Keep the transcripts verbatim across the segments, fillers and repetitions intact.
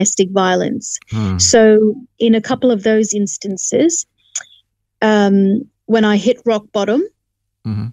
domestic violence. Hmm. So in a couple of those instances, um, when I hit rock bottom, Mm-hmm.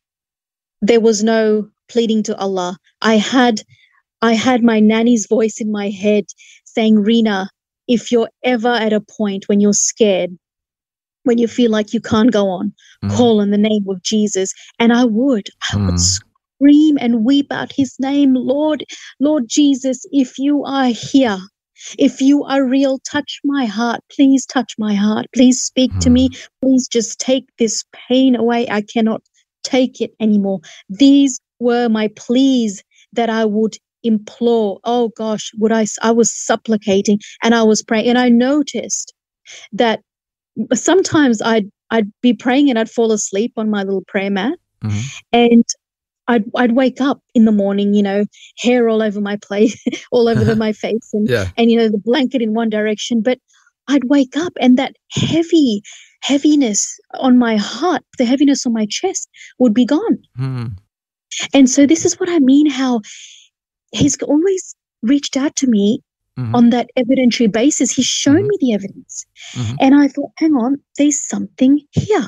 there was no pleading to Allah. I had I had my nanny's voice in my head saying, Rena, if you're ever at a point when you're scared, when you feel like you can't go on, Mm-hmm. call on the name of Jesus. And I would. I would Mm. scream and weep out his name. Lord, Lord Jesus, if you are here, if you are real, touch my heart. Please touch my heart. Please speak to me. Please just take this pain away. I cannot take it anymore. These were my pleas that I would implore. Oh gosh, would I, I was supplicating and I was praying. And I noticed that sometimes I'd, I'd be praying and I'd fall asleep on my little prayer mat. Mm-hmm. And I'd, I'd wake up in the morning, you know, hair all over my place, all over the, my face and, Yeah. and, you know, the blanket in one direction. But I'd wake up and that heavy, heaviness on my heart, the heaviness on my chest would be gone. Hmm. And so this is what I mean, how he's always reached out to me Mm-hmm. on that evidentiary basis. He's shown Mm-hmm. me the evidence. Mm-hmm. And I thought, hang on, there's something here.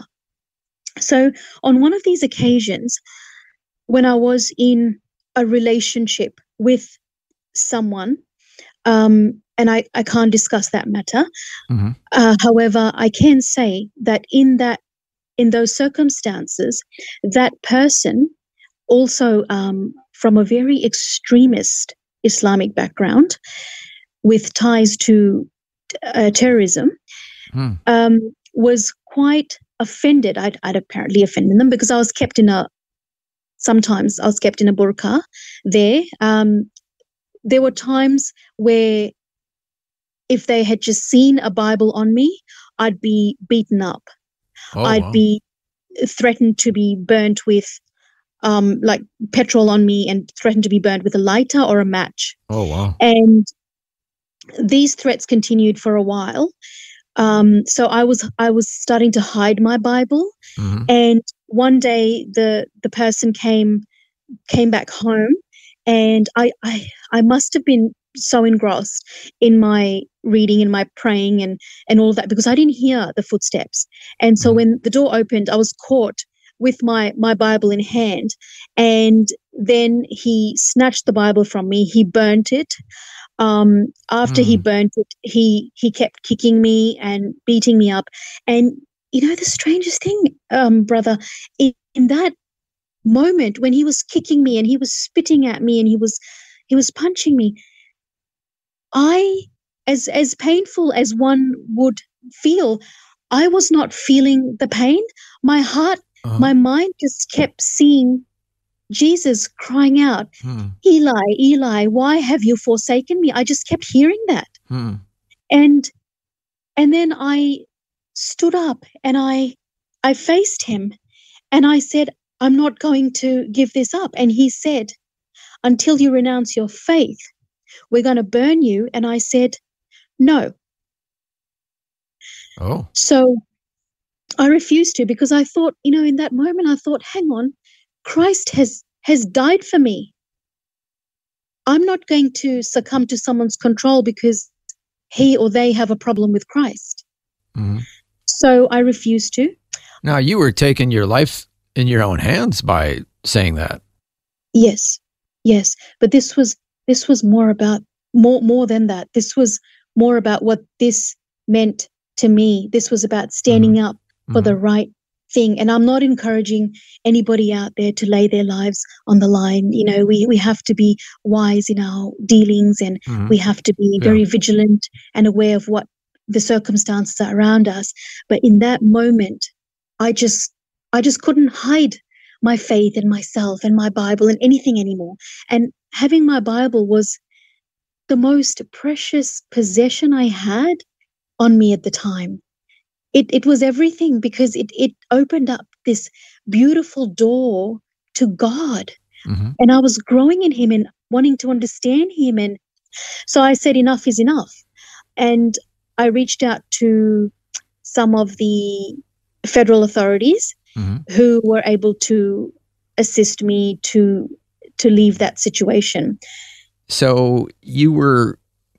So on one of these occasions, when I was in a relationship with someone, um, and I, I can't discuss that matter. Mm-hmm. Uh, however, I can say that in that, in those circumstances, that person also um, from a very extremist Islamic background with ties to uh, terrorism, Hmm. um, was quite offended. I'd, I'd apparently offended them because I was kept in a, sometimes I was kept in a burqa there. Um, there were times where if they had just seen a Bible on me, I'd be beaten up. Oh, I'd wow. be threatened to be burnt with um, like petrol on me and threatened to be burnt with a lighter or a match. Oh, wow. And these threats continued for a while. Um, so I was I was starting to hide my Bible. Mm-hmm. And one day the the person came came back home, and I I, I must have been so engrossed in my reading and my praying and and all of that because I didn't hear the footsteps. And so Mm-hmm. when the door opened, I was caught with my my Bible in hand, and then he snatched the Bible from me. He burnt it. Um, after he Hmm. burnt it, he he kept kicking me and beating me up. And you know the strangest thing, um, brother, in, in that moment when he was kicking me and he was spitting at me and he was he was punching me, I, as as painful as one would feel, I was not feeling the pain. My heart, Uh-huh. my mind just kept seeing Jesus crying out, Hmm. Eli, Eli, why have you forsaken me? I just kept hearing that. Hmm. And and then I stood up and I I faced him and I said, I'm not going to give this up. And he said, until you renounce your faith, we're going to burn you. And I said, no. Oh. So I refused to because I thought, you know, in that moment, I thought, hang on, Christ has has died for me. I'm not going to succumb to someone's control because he or they have a problem with Christ. Mm-hmm. So I refused to. Now, you were taking your life in your own hands by saying that. Yes, yes. But this was this was more about more more than that. This was more about what this meant to me. This was about standing Mm-hmm. up for Mm-hmm. the right thing. And I'm not encouraging anybody out there to lay their lives on the line. You know, we we have to be wise in our dealings, and Mm-hmm. we have to be Yeah. very vigilant and aware of what the circumstances are around us. But in that moment, I just I just couldn't hide my faith and myself and my Bible and anything anymore. And having my Bible was the most precious possession I had on me at the time. It it was everything because it it opened up this beautiful door to God. Mm-hmm. And I was growing in him and wanting to understand him. And so I said, enough is enough. And I reached out to some of the federal authorities Mm-hmm. who were able to assist me to to leave that situation. So you were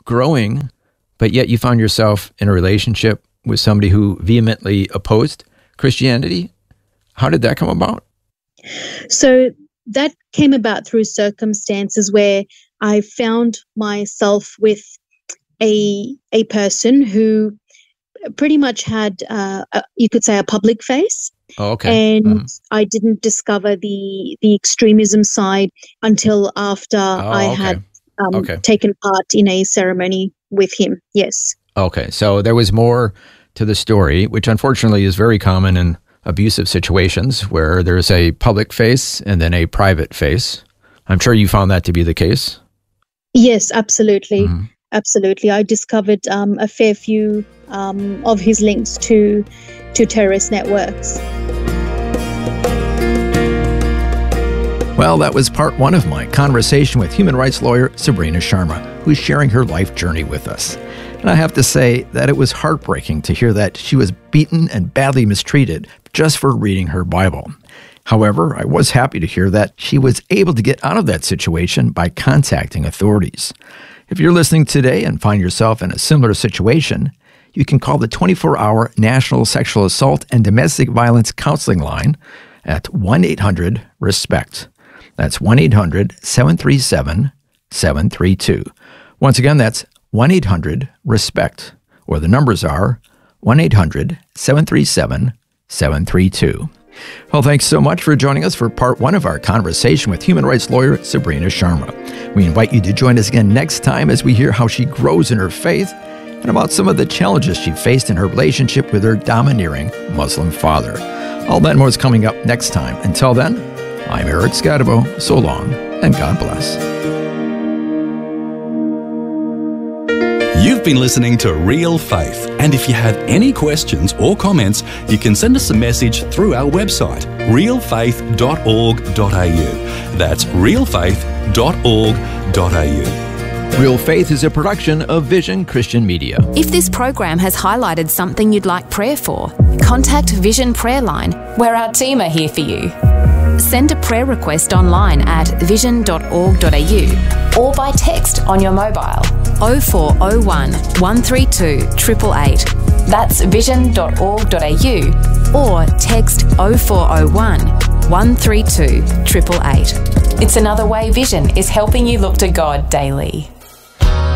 growing, but yet you found yourself in a relationship with somebody who vehemently opposed Christianity. How did that come about? So that came about through circumstances where I found myself with a a person who pretty much had, uh, a, you could say, a public face. Oh, okay. And uh-huh. I didn't discover the the extremism side until after oh, I okay. had um, okay. taken part in a ceremony with him. Yes. Okay. So there was more to the story, which unfortunately is very common in abusive situations where there's a public face and then a private face. I'm sure you found that to be the case. Yes, absolutely. Mm-hmm. Absolutely. I discovered um, a fair few um, of his links to to terrorist networks. Well, that was part one of my conversation with human rights lawyer Sabrina Sharma, who's sharing her life journey with us. And I have to say that it was heartbreaking to hear that she was beaten and badly mistreated just for reading her Bible. However, I was happy to hear that she was able to get out of that situation by contacting authorities. If you're listening today and find yourself in a similar situation, you can call the twenty-four hour National Sexual Assault and Domestic Violence Counseling Line at one eight hundred RESPECT. That's one eight hundred seven three seven seven three two. Once again, that's one eight hundred RESPECT, or the numbers are one eight hundred seven three seven seven three two. Well, thanks so much for joining us for part one of our conversation with human rights lawyer Sabrina Sharma. We invite you to join us again next time as we hear how she grows in her faith and about some of the challenges she faced in her relationship with her domineering Muslim father. All that and more is coming up next time. Until then, I'm Eric Scadabo. So long, and God bless. You've been listening to Real Faith, and if you have any questions or comments, you can send us a message through our website, real faith dot org dot a u. That's real faith dot org dot a u. Real Faith is a production of Vision Christian Media. If this program has highlighted something you'd like prayer for, contact Vision Prayer Line, where our team are here for you. Send a prayer request online at vision dot org dot a u or by text on your mobile oh four oh one, one three two, eight eight eight. That's vision dot org dot a u or text oh four oh one, one three two, eight eight eight. It's another way Vision is helping you look to God daily.